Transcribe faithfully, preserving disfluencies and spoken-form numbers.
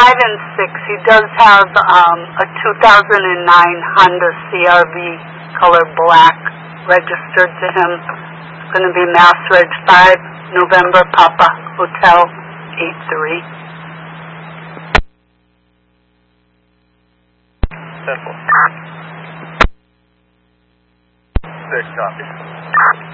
five and six, he does have um, a two thousand nine Honda C R V color black registered to him. It's going to be Mass Reg five, November, Papa, Hotel eight three. Simple. Six copies.